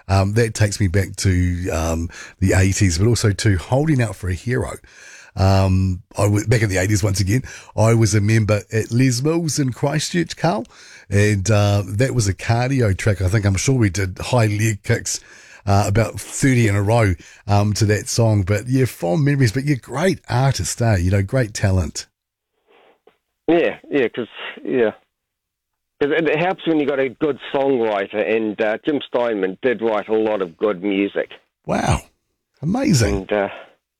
That takes me back to the 80s, but also to Holding Out for a Hero. Back in the 80s once again, I was a member at Les Mills in Christchurch, Carl, and that was a cardio track. I'm sure we did high leg kicks about 30 in a row to that song. But yeah, fond memories, but you're great artist, great talent. Yeah, because it helps when you got a good songwriter, and Jim Steinman did write a lot of good music. Wow, amazing. And,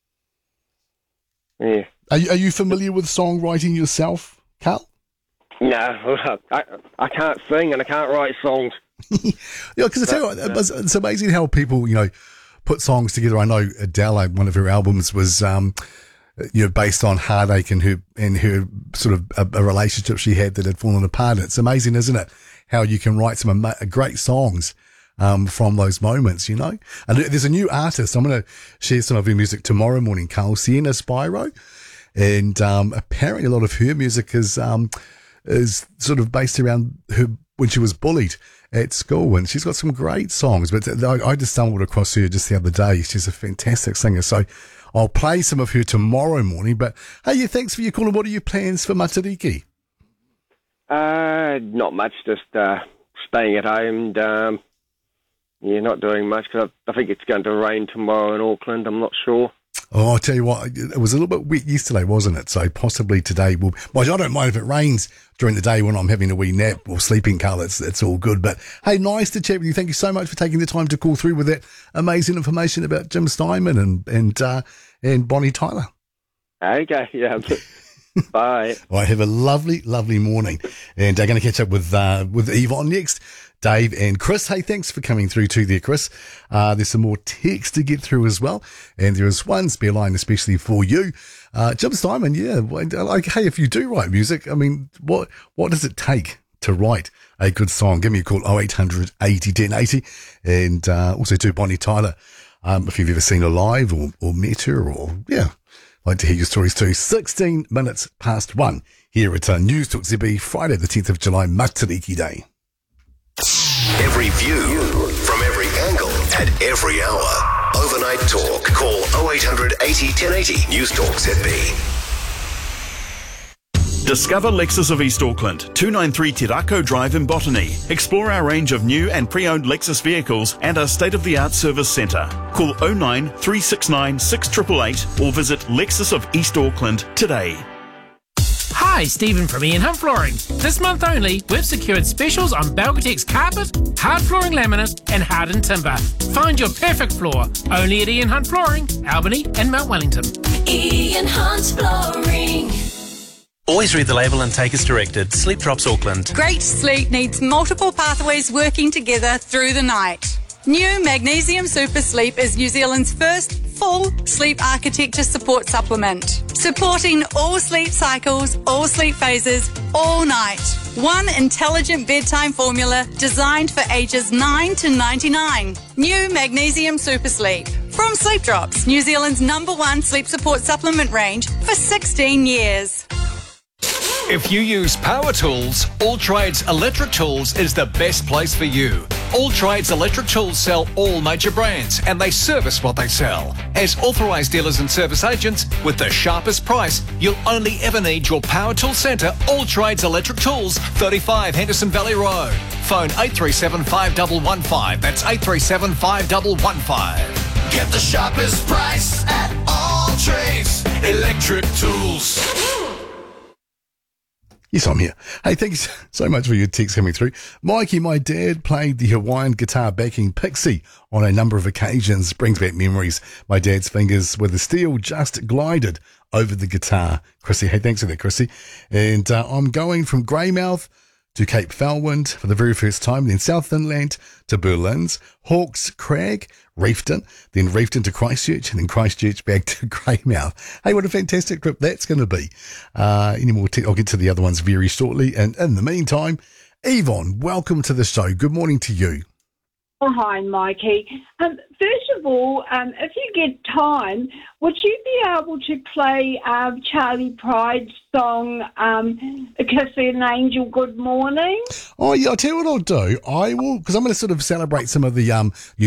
yeah. Are you familiar with songwriting yourself, Carl? No, I can't sing and I can't write songs. Yeah, because I tell you what, it's amazing how people, put songs together. I know Adele, one of her albums was, based on heartache and her sort of a relationship she had that had fallen apart. It's amazing, isn't it? How you can write some great songs from those moments, And there's a new artist. I'm going to share some of her music tomorrow morning, Carl, Sienna Spyro. And apparently a lot of her music is sort of based around her when she was bullied at school. And she's got some great songs. But I just stumbled across her just the other day. She's a fantastic singer. So I'll play some of her tomorrow morning. But hey, thanks for your call. And what are your plans for Matariki? Not much, just staying at home and... not doing much because I think it's going to rain tomorrow in Auckland. I'm not sure. Oh, I'll tell you what, it was a little bit wet yesterday, wasn't it? So possibly today will... Well, I don't mind if it rains during the day when I'm having a wee nap or sleeping, Carl. It's all good. But hey, nice to chat with you. Thank you so much for taking the time to call through with that amazing information about Jim Steinman and Bonnie Tyler. Okay, yeah. Bye. All right, have a lovely, lovely morning. And I'm going to catch up with Yvonne next. Dave and Chris. Hey, thanks for coming through too there, Chris. There's some more text to get through as well. And there is one spare line especially for you. Jim Steinman, hey, if you do write music, what does it take to write a good song? Give me a call, 0800 80 10 80. And also to Bonnie Tyler, if you've ever seen her live or met her I'd like to hear your stories too. 16 minutes past 1 here at News Talk ZB, Friday the 10th of July, Matariki Day. Every view from every angle at every hour. Overnight talk. Call 0800 80 1080. News Talk ZB. Discover Lexus of East Auckland, 293 Tirako Drive in Botany. Explore our range of new and pre-owned Lexus vehicles and our state-of-the-art service centre. Call 09 369 6888 or visit Lexus of East Auckland today. Hi, Stephen from Ian Hunt Flooring. This month only, we've secured specials on Balgotex carpet, hard flooring laminate and hardened timber. Find your perfect floor only at Ian Hunt Flooring, Albany and Mount Wellington. Ian Hunt Flooring. Always read the label and take as directed. Sleep Drops Auckland. Great sleep needs multiple pathways working together through the night. New Magnesium Super Sleep is New Zealand's first full sleep architecture support supplement. Supporting all sleep cycles, all sleep phases, all night. One intelligent bedtime formula designed for ages 9 to 99. New Magnesium Super Sleep. From Sleep Drops, New Zealand's #1 sleep support supplement range for 16 years. If you use power tools, All Trades Electric Tools is the best place for you. All Trades Electric Tools sell all major brands and they service what they sell. As authorised dealers and service agents, with the sharpest price, you'll only ever need your power tool centre, All Trades Electric Tools, 35 Henderson Valley Road. Phone 837 5115. That's 837 5115. Get the sharpest price at All Trades Electric Tools. Yes, I'm here. Hey, thanks so much for your text coming through. Mikey, my dad played the Hawaiian guitar backing Pixie on a number of occasions. Brings back memories. My dad's fingers with the steel just glided over the guitar. Chrissy, hey, thanks for that, Chrissy. And I'm going from Greymouth to Cape Foulwind for the very first time, then South Inland to Berlin's, Hawke's Crag, Reefton, then Reefton to Christchurch, and then Christchurch back to Greymouth. Hey, what a fantastic trip that's going to be. Any more? I'll get to the other ones very shortly. And in the meantime, Yvonne, welcome to the show. Good morning to you. Oh, hi, Mikey. First of all, if you get time, would you be able to play Charlie Pride's song, Kiss an Angel Good Morning? Oh, yeah, I'll tell you what I'll do. I will, because I'm going to sort of celebrate some of the